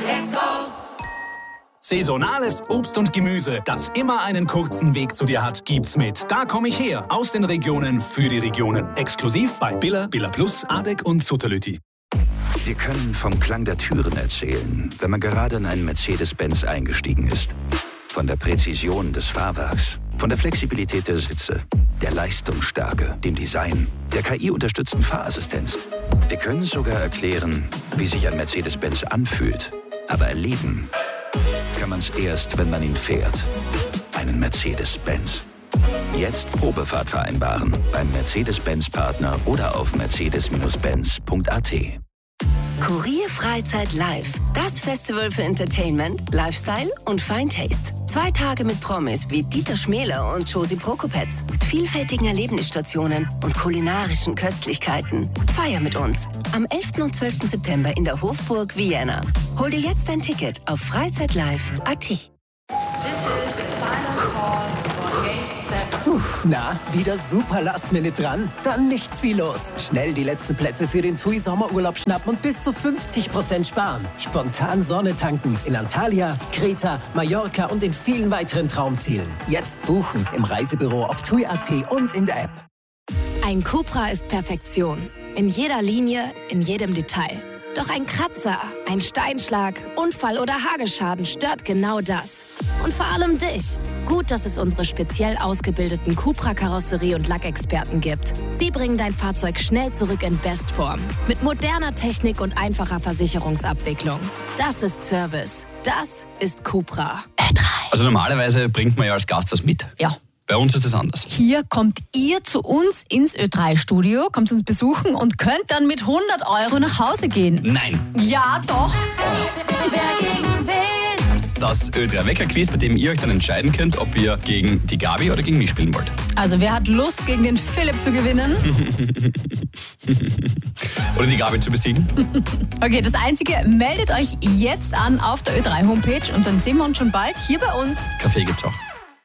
Let's go! Saisonales Obst und Gemüse, das immer einen kurzen Weg zu dir hat, gibt's mit Da komm ich her, aus den Regionen für die Regionen. Exklusiv bei Billa, Billa Plus, Adek und Sutterlütti. Wir können vom Klang der Türen erzählen, wenn man gerade in einen Mercedes-Benz eingestiegen ist. Von der Präzision des Fahrwerks, von der Flexibilität der Sitze, der Leistungsstärke, dem Design, der KI-unterstützten Fahrassistenz. Wir können sogar erklären, wie sich ein Mercedes-Benz anfühlt. Aber erleben kann man es erst, wenn man ihn fährt. Einen Mercedes-Benz. Jetzt Probefahrt vereinbaren beim Mercedes-Benz-Partner oder auf mercedes-benz.at. Kurier Freizeit Live. Das Festival für Entertainment, Lifestyle und Fine Taste. 2 Tage mit Promis wie Dieter Schmäler und Josie Prokopetz. Vielfältigen Erlebnisstationen und kulinarischen Köstlichkeiten. Feier mit uns. Am 11. und 12. September in der Hofburg Vienna. Hol dir jetzt dein Ticket auf freizeitlive.at. Na, wieder super Last-Minute dran? Dann nichts wie los. Schnell die letzten Plätze für den TUI Sommerurlaub schnappen und bis zu 50% sparen. Spontan Sonne tanken in Antalya, Kreta, Mallorca und in vielen weiteren Traumzielen. Jetzt buchen im Reisebüro auf TUI.at und in der App. Ein Cupra ist Perfektion. In jeder Linie, in jedem Detail. Doch ein Kratzer, ein Steinschlag, Unfall oder Hagelschaden stört genau das. Und vor allem dich. Gut, dass es unsere speziell ausgebildeten Cupra-Karosserie- und Lackexperten gibt. Sie bringen dein Fahrzeug schnell zurück in Bestform. Mit moderner Technik und einfacher Versicherungsabwicklung. Das ist Service. Das ist Cupra. Also normalerweise bringt man ja als Gast was mit. Ja. Bei uns ist das anders. Hier kommt ihr zu uns ins Ö3-Studio, kommt uns besuchen und könnt dann mit 100 € nach Hause gehen. Nein. Ja, doch. Wer gegen wen? Das Ö3-Wecker-Quiz, bei dem ihr euch dann entscheiden könnt, ob ihr gegen die Gabi oder gegen mich spielen wollt. Also wer hat Lust, gegen den Philipp zu gewinnen? Oder die Gabi zu besiegen? Okay, das Einzige, meldet euch jetzt an auf der Ö3-Homepage und dann sehen wir uns schon bald hier bei uns. Kaffee gibt's auch.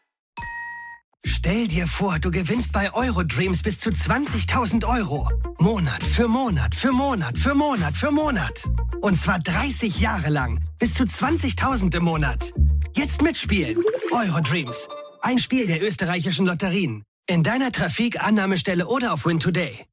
Stell dir vor, du gewinnst bei Eurodreams bis zu 20.000 €. Monat für Monat für Monat für Monat für Monat. Und zwar 30 Jahre lang. Bis zu 20.000 im Monat. Jetzt mitspielen. Eurodreams. Ein Spiel der österreichischen Lotterien. In deiner Trafik, Annahmestelle oder auf Win Today.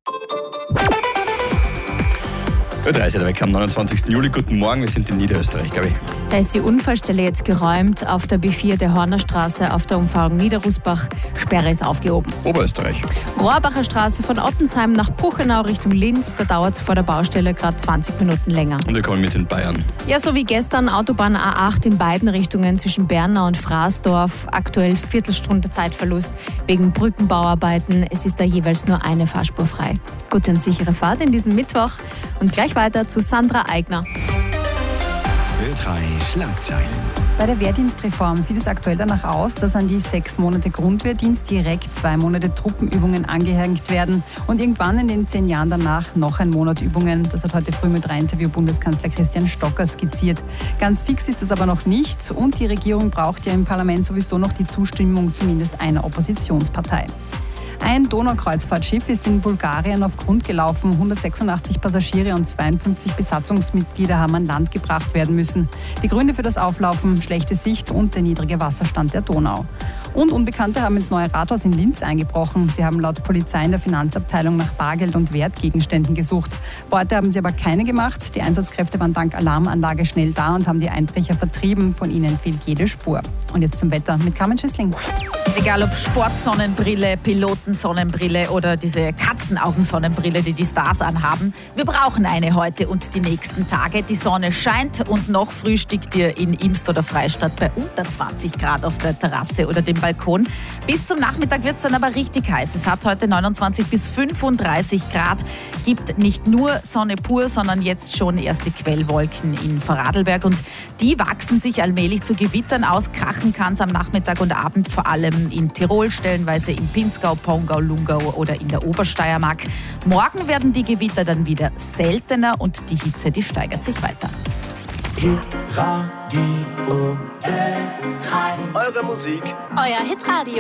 Ö3 ist weg am 29. Juli. Guten Morgen, wir sind in Niederösterreich, Gabi. Da ist die Unfallstelle jetzt geräumt auf der B4 der Hornerstraße auf der Umfahrung Niederrusbach. Sperre ist aufgehoben. Oberösterreich. Rohrbacher Straße von Ottensheim nach Puchenau Richtung Linz. Da dauert es vor der Baustelle gerade 20 Minuten länger. Und wir kommen mit in Bayern. Ja, so wie gestern Autobahn A8 in beiden Richtungen zwischen Bernau und Fraßdorf. Aktuell Viertelstunde Zeitverlust wegen Brückenbauarbeiten. Es ist da jeweils nur eine Fahrspur frei. Gute und sichere Fahrt in diesem Mittwoch. Und gleich weiter zu Sandra Eigner. Ö3 Schlagzeilen. Bei der Wehrdienstreform sieht es aktuell danach aus, dass an die 6 Monate Grundwehrdienst direkt 2 Monate Truppenübungen angehängt werden und irgendwann in den 10 Jahren danach noch ein Monat Übungen. Das hat heute früh mit Interview Bundeskanzler Christian Stocker skizziert. Ganz fix ist es aber noch nicht und die Regierung braucht ja im Parlament sowieso noch die Zustimmung zumindest einer Oppositionspartei. Ein Donaukreuzfahrtschiff ist in Bulgarien auf Grund gelaufen. 186 Passagiere und 52 Besatzungsmitglieder haben an Land gebracht werden müssen. Die Gründe für das Auflaufen: schlechte Sicht und der niedrige Wasserstand der Donau. Und Unbekannte haben ins neue Rathaus in Linz eingebrochen. Sie haben laut Polizei in der Finanzabteilung nach Bargeld und Wertgegenständen gesucht. Beute haben sie aber keine gemacht. Die Einsatzkräfte waren dank Alarmanlage schnell da und haben die Einbrecher vertrieben. Von ihnen fehlt jede Spur. Und jetzt zum Wetter mit Carmen Schissling. Egal ob Sportsonnenbrille, Pilotensonnenbrille oder diese Katzenaugensonnenbrille, die die Stars anhaben. Wir brauchen eine heute und die nächsten Tage. Die Sonne scheint und noch frühstückt ihr in Imst oder Freistadt bei unter 20 Grad auf der Terrasse oder dem Balkon. Bis zum Nachmittag wird es dann aber richtig heiß. Es hat heute 29 bis 35 Grad. Gibt nicht nur Sonne pur, sondern jetzt schon erste Quellwolken in Vorarlberg. Und die wachsen sich allmählich zu Gewittern aus. Krachen kann es am Nachmittag und Abend vor allem in Tirol, stellenweise in Pinzgau, Pongau, Lungau oder in der Obersteiermark. Morgen werden die Gewitter dann wieder seltener und die Hitze, die steigert sich weiter. Hitradio Ö3. Eure Musik. Euer Hitradio.